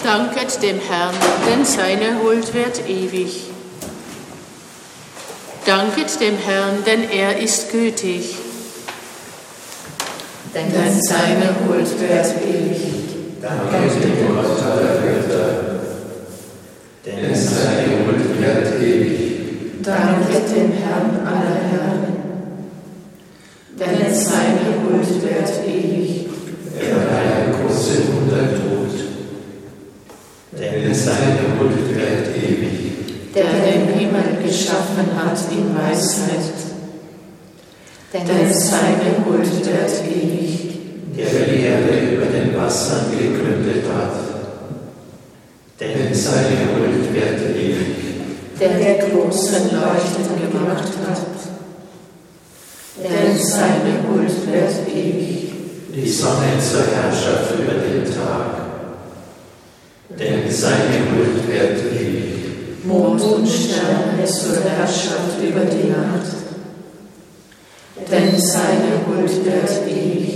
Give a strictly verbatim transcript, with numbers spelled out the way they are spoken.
Danket dem Herrn, denn seine Huld währt ewig. Danket dem Herrn, denn er ist gütig. Denn seine Huld währt ewig. Danket dem Gott aller Götter, denn seine Huld währt ewig. Danket dem Herrn aller Herren, denn seine Huld währt ewig. Er eine große Wunder tut, denn seine Huld währt ewig. Der den Himmel geschaffen hat in Weisheit, denn seine Huld währt ewig. Der die Erde über den Wassern gegründet hat, denn seine Huld währt ewig. Der die großen Leuchten gemacht hat, denn seine Huld währt ewig. Die Sonne zur Herrschaft über den Tag, denn seine Huld währt ewig. Mond und Sterne zur Herrschaft über die Nacht, denn seine Huld währt ewig.